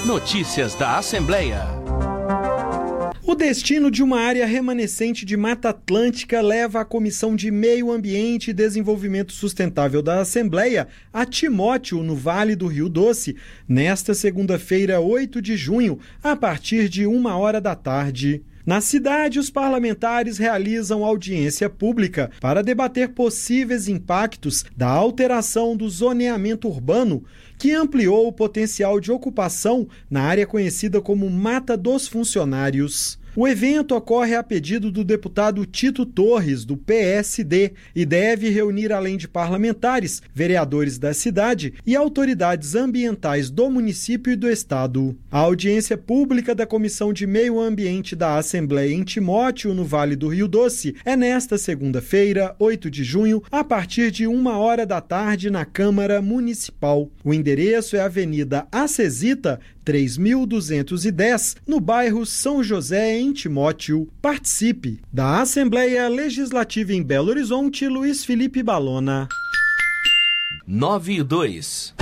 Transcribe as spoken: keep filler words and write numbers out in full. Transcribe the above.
Notícias da Assembleia. O destino de uma área remanescente de Mata Atlântica leva a Comissão de Meio Ambiente e Desenvolvimento Sustentável da Assembleia a Timóteo, no Vale do Rio Doce, nesta segunda-feira, oito de junho, a partir de uma hora da tarde. Na cidade, os parlamentares realizam audiência pública para debater possíveis impactos da alteração do zoneamento urbano, que ampliou o potencial de ocupação na área conhecida como Mata dos Funcionários. O evento ocorre a pedido do deputado Tito Torres, do P S D, e deve reunir, além de parlamentares, vereadores da cidade e autoridades ambientais do município e do estado. A audiência pública da Comissão de Meio Ambiente da Assembleia em Timóteo, no Vale do Rio Doce, é nesta segunda-feira, oito de junho, a partir de uma hora da tarde na Câmara Municipal. O endereço é a Avenida Acesita, três mil duzentos e dez, no bairro São José, em Timóteo. Participe! Da Assembleia Legislativa em Belo Horizonte, Luiz Felipe Balona. nove e dois.